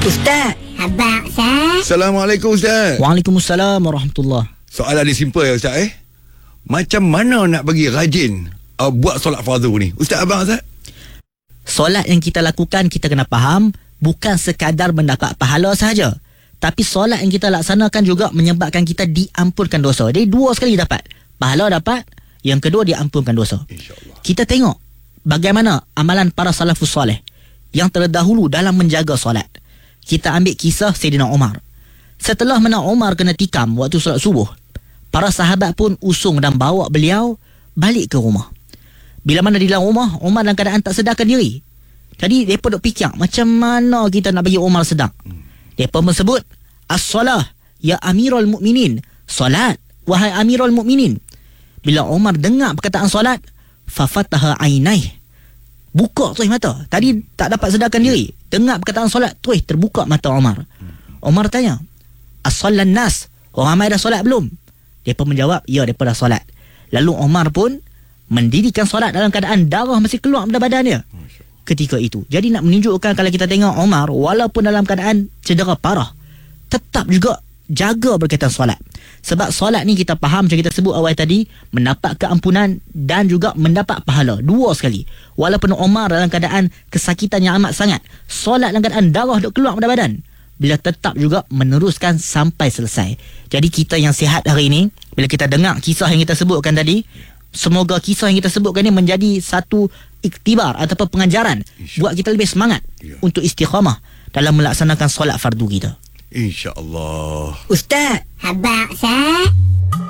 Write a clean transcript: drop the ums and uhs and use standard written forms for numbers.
Ustaz. Abang Ustaz. Assalamualaikum Ustaz. Waalaikumsalam warahmatullahi. Soalan ni simple ya Ustaz Macam mana nak bagi rajin buat solat fardu ni? Ustaz abang Ustaz. Solat yang kita lakukan, kita kena faham, bukan sekadar mendapat pahala sahaja, tapi solat yang kita laksanakan juga menyebabkan kita diampunkan dosa. Jadi dua sekali dapat. Pahala dapat, yang kedua diampunkan dosa. InsyaAllah. Kita tengok bagaimana amalan para salafus soleh yang terdahulu dalam menjaga solat. Kita ambil kisah Sayyidina Umar. Setelah mana Umar kena tikam waktu solat subuh, para sahabat pun usung dan bawa beliau balik ke rumah. Bila mana di dalam rumah, Umar dalam keadaan tak sedarkan diri. Jadi mereka duk fikir macam mana kita nak bagi Umar sedar. Mereka menyebut as-salah ya Amirul Mukminin. Solat wahai Amirul Mukminin. Bila Umar dengar perkataan solat, fafataha ainai, buka terus mata. Tadi tak dapat sedarkan diri, dengar perkataan solat, terus terbuka mata Umar. Umar tanya, as-sallan nas, orang ramai dah solat belum? Mereka menjawab, ya, mereka dah solat. Lalu Umar pun mendirikan solat dalam keadaan darah masih keluar pada badan dia ketika itu. Jadi nak menunjukkan, kalau kita tengok Umar, walaupun dalam keadaan cedera parah, tetap juga jaga berkaitan solat. Sebab solat ni kita faham, macam kita sebut awal tadi, mendapat keampunan dan juga mendapat pahala dua sekali. Walaupun Umar dalam keadaan kesakitan yang amat sangat, solat dalam keadaan darah duk keluar pada badan, bila tetap juga meneruskan sampai selesai. Jadi kita yang sihat hari ini, bila kita dengar kisah yang kita sebutkan tadi, semoga kisah yang kita sebutkan ni menjadi satu iktibar ataupun pengajaran buat kita lebih semangat untuk istiqamah dalam melaksanakan solat fardu kita. InsyaAllah. Ustaz. Abang Ustaz.